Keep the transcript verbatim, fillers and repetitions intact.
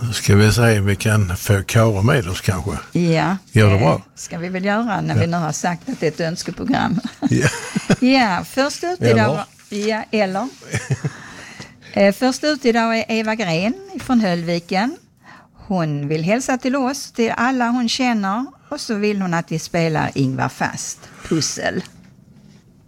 Ska vi se om vi kan få Kara med oss kanske? Ja, Gör det bra? det ska vi väl göra när ja. vi nu har sagt att det är ett önskeprogram. Ja, ja först ut idag var, ja, eller? eh, först ut idag är Eva Gren från Höllviken. Hon vill hälsa till oss, till alla hon känner, och så vill hon att vi spelar Ingvar Fast, Pussel.